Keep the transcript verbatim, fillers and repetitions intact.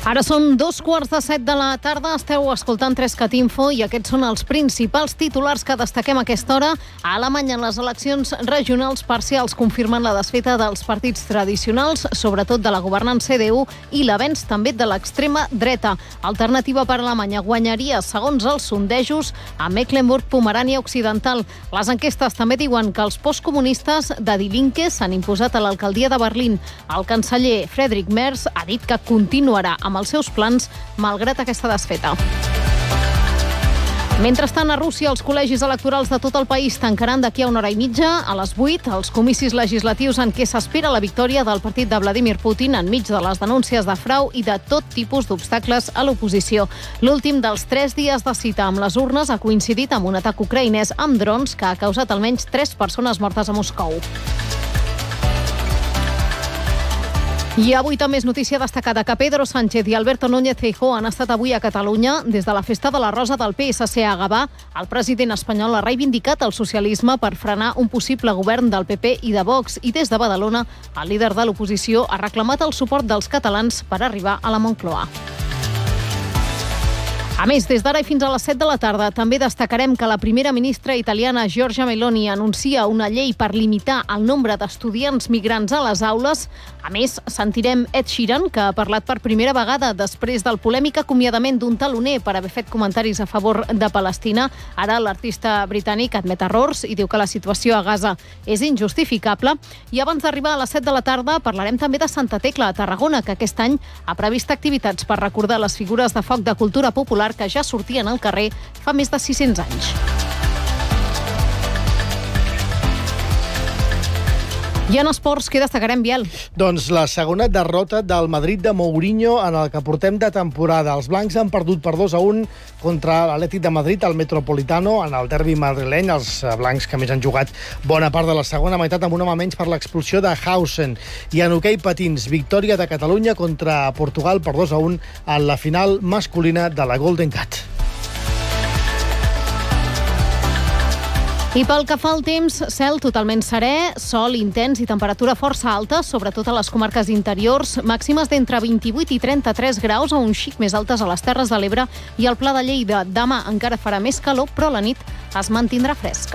Ara són dos quarts de set de la tarda, esteu escoltant Trescat Info i aquests són els principals titulars que destaquem a aquesta hora. A Alemanya, les eleccions regionals parcials confirmen la desfeta dels partits tradicionals, sobretot de la governant C D U, i l'avenç també de l'extrema dreta. Alternativa per Alemanya guanyaria, segons els sondejos, a Mecklenburg-Pomerània Occidental. Les enquestes també diuen que els postcomunistes de Die Linke s'han imposat a l'alcaldia de Berlín. El canceller Friedrich Merz ha dit que continuarà amb els seus plans, malgrat aquesta desfeta. Mentrestant, a Rússia, els col·legis electorals de tot el país tancaran d'aquí a una hora i mitja. A les vuit, els comicis legislatius en què s'espera la victòria del partit de Vladimir Putin enmig de les denúncies de frau i de tot tipus d'obstacles a l'oposició. L'últim dels tres dies de cita amb les urnes ha coincidit amb un atac ucraïnès amb drons que ha causat almenys tres persones mortes a Moscou. I avui també és notícia destacada que Pedro Sánchez i Alberto Núñez Feijóo han estat avui a Catalunya des de la Festa de la Rosa del P S C a Gavà. El president espanyol ha reivindicat el socialisme per frenar un possible govern del P P i de Vox, i des de Badalona el líder de l'oposició ha reclamat el suport dels catalans per arribar a la Moncloa. A més, des d'ara i fins a les set de la tarda també destacarem que la primera ministra italiana Giorgia Meloni anuncia una llei per limitar el nombre d'estudiants migrants a les aules. A més, sentirem Ed Sheeran, que ha parlat per primera vegada després del polèmic acomiadament d'un taloner per haver fet comentaris a favor de Palestina. Ara l'artista britànic admet errors i diu que la situació a Gaza és injustificable. I abans d'arribar a les set de la tarda parlarem també de Santa Tecla, a Tarragona, que aquest any ha previst activitats per recordar les figures de foc de cultura popular que ja sortien al carrer fa més de sis-cents anys. I en esports, què destacarem, Biel? Doncs la segona derrota del Madrid de Mourinho en el que portem de temporada. Els blancs han perdut per dos a un contra l'Atlètic de Madrid al Metropolitano en el derbi madrileny. Els blancs que més han jugat bona part de la segona meitat amb un home menys per l'expulsió de Hausen. I en hoquei patins, victòria de Catalunya contra Portugal per dos a un en la final masculina de la Golden Cat. I pel que fa al temps, cel totalment serè, sol intens i temperatura força alta, sobretot a les comarques interiors, màximes d'entre vint-i-vuit i trenta-tres graus, o un xic més altes a les Terres de l'Ebre i al Pla de Lleida. Demà encara farà més calor, però la nit es mantindrà fresca.